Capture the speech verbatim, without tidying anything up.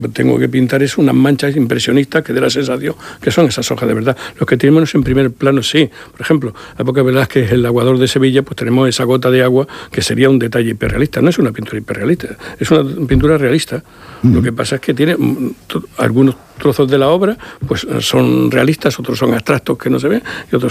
Tengo que pintar es unas manchas impresionistas que dé la sensación que son esas hojas de verdad. Los que tenemos en primer plano, sí. Por ejemplo, la época Velázquez, el aguador de Sevilla, pues tenemos esa gota de agua que sería un detalle hiperrealista. No es una pintura hiperrealista, es una pintura realista. Mm. Lo que pasa es que tiene algunos trozos de la obra, pues son realistas, otros son abstractos que no se ven, y otros